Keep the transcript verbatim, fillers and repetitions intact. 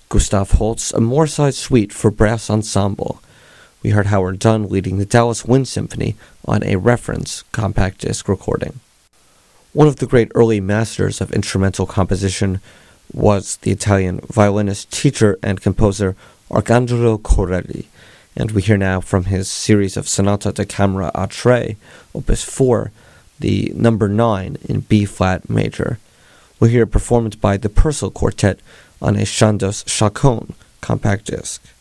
Gustav Holst's A Moorside Suite for Brass Ensemble. We heard Howard Dunn leading the Dallas Wind Symphony on a Reference compact disc recording. One of the great early masters of instrumental composition was the Italian violinist, teacher, and composer Arcangelo Corelli, and we hear now from his series of Sonata da Camera a tre, Opus four, the number nine in B-flat major. We'll hear a performance by the Purcell Quartet on a Chandos Chacon compact disc.